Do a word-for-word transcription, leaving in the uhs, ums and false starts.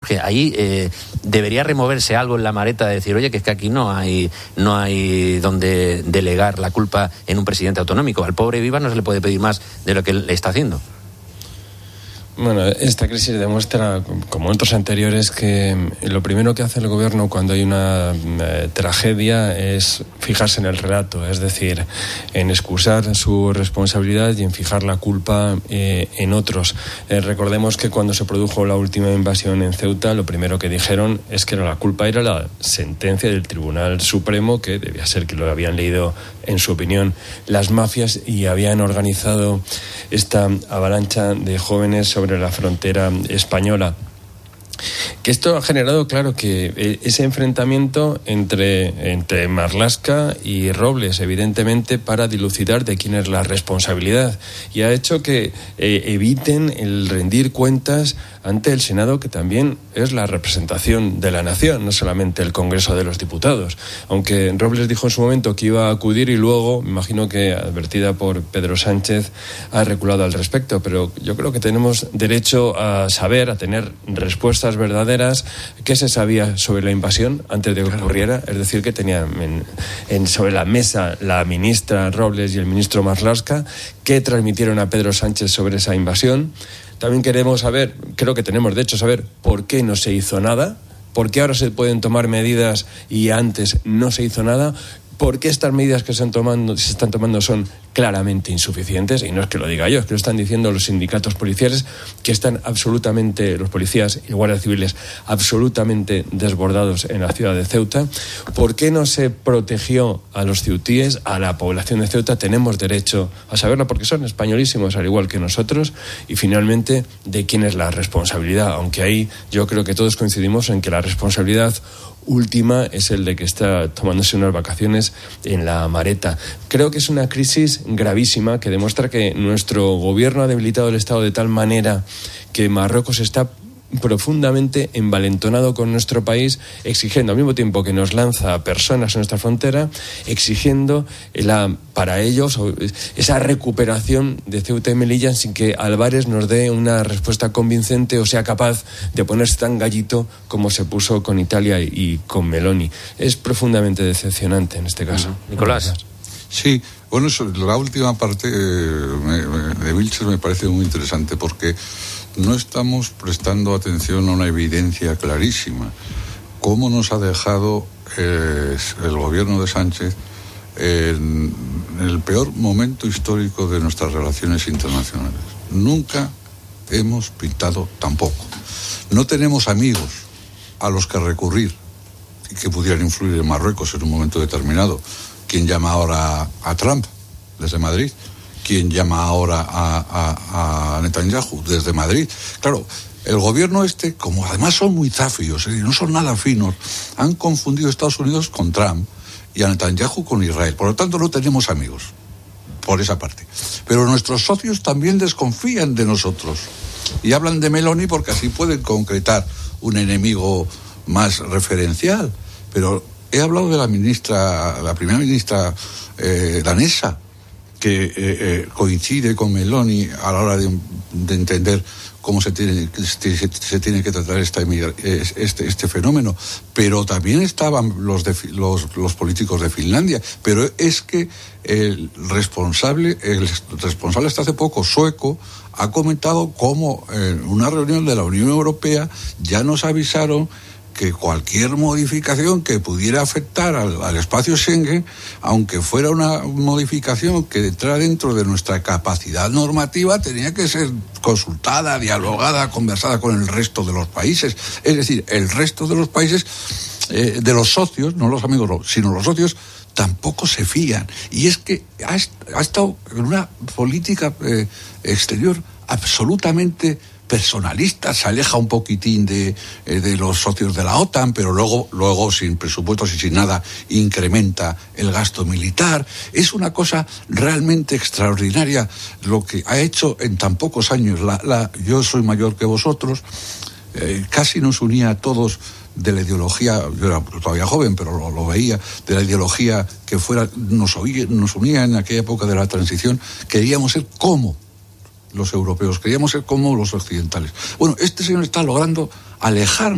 Porque ahí eh, debería removerse algo en la maleta de decir, oye, que es que aquí no hay no hay donde delegar la culpa en un presidente autonómico. Al pobre Viva no se le puede pedir más de lo que él está haciendo. Bueno, esta crisis demuestra, como otros anteriores, que lo primero que hace el gobierno cuando hay una eh, tragedia es fijarse en el relato, es decir, en excusar su responsabilidad y en fijar la culpa eh, en otros. Eh, recordemos que cuando se produjo la última invasión en Ceuta, lo primero que dijeron es que la culpa era la sentencia del Tribunal Supremo, que debía ser que lo habían leído, en su opinión, las mafias y habían organizado esta avalancha de jóvenes sobre la frontera española. Que esto ha generado, claro, que ese enfrentamiento entre, entre Marlaska y Robles, evidentemente, para dilucidar de quién es la responsabilidad, y ha hecho que eh, eviten el rendir cuentas ante el Senado, que también es la representación de la nación, no solamente el Congreso de los Diputados. Aunque Robles dijo en su momento que iba a acudir y luego, me imagino que advertida por Pedro Sánchez, ha reculado al respecto, pero yo creo que tenemos derecho a saber, a tener respuestas verdaderas. ¿Qué se sabía sobre la invasión antes de que ocurriera? Es decir, que tenían en, en, sobre la mesa la ministra Robles y el ministro Marlaska, que transmitieron a Pedro Sánchez sobre esa invasión. También queremos saber, creo que tenemos de hecho saber por qué no se hizo nada, por qué ahora se pueden tomar medidas y antes no se hizo nada, por qué estas medidas que se están tomando, se están tomando son claramente insuficientes, y no es que lo diga yo, es que lo están diciendo los sindicatos policiales, que están absolutamente, los policías y guardias civiles, absolutamente desbordados en la ciudad de Ceuta. ¿Por qué no se protegió a los ceutíes, a la población de Ceuta? Tenemos derecho a saberlo porque son españolísimos al igual que nosotros. Y finalmente, ¿de quién es la responsabilidad? Aunque ahí yo creo que todos coincidimos en que la responsabilidad última es el de que está tomándose unas vacaciones en la Mareta. Creo que es una crisis gravísima que demuestra que nuestro gobierno ha debilitado el Estado de tal manera que Marruecos está profundamente envalentonado con nuestro país, exigiendo al mismo tiempo que nos lanza a personas a nuestra frontera, exigiendo la, para ellos esa recuperación de Ceuta y Melilla sin que Álvarez nos dé una respuesta convincente o sea capaz de ponerse tan gallito como se puso con Italia y con Meloni. Es profundamente decepcionante en este caso. Uh-huh. Nicolás. Sí, bueno, eso, la última parte eh, me, me, de Vilches me parece muy interesante porque no estamos prestando atención a una evidencia clarísima. ¿Cómo nos ha dejado eh, el gobierno de Sánchez en el peor momento histórico de nuestras relaciones internacionales? Nunca hemos pintado tampoco. No tenemos amigos a los que recurrir y que pudieran influir en Marruecos en un momento determinado. ¿Quién llama ahora a Trump desde Madrid? ¿Quién llama ahora a, a, a Netanyahu desde Madrid? Claro, el gobierno este, como además son muy zafios, ¿eh? no son nada finos, han confundido a Estados Unidos con Trump y a Netanyahu con Israel. Por lo tanto, no tenemos amigos por esa parte. Pero nuestros socios también desconfían de nosotros y hablan de Meloni porque así pueden concretar un enemigo más referencial. Pero he hablado de la ministra, la primera ministra eh, danesa, que eh, eh, coincide con Meloni a la hora de, de entender cómo se tiene, se, se tiene que tratar esta, este, este fenómeno. Pero también estaban los, de, los, los políticos de Finlandia. Pero es que el responsable, el responsable hasta hace poco, sueco, ha comentado cómo en una reunión de la Unión Europea ya nos avisaron que cualquier modificación que pudiera afectar al, al espacio Schengen, aunque fuera una modificación que entrara dentro de nuestra capacidad normativa, tenía que ser consultada, dialogada, conversada con el resto de los países. Es decir, el resto de los países, eh, de los socios, no los amigos, sino los socios, tampoco se fían. Y es que ha, ha estado en una política eh, exterior absolutamente personalista, se aleja un poquitín de, de los socios de la OTAN, pero luego, luego sin presupuestos y sin nada, incrementa el gasto militar. Es una cosa realmente extraordinaria lo que ha hecho en tan pocos años. La, la, yo soy mayor que vosotros, eh, casi nos unía a todos de la ideología, yo era todavía joven, pero lo, lo veía, de la ideología que fuera, nos, oía, nos unía en aquella época de la transición. Queríamos ser como los europeos, queríamos ser como los occidentales. Bueno, este señor está logrando alejarnos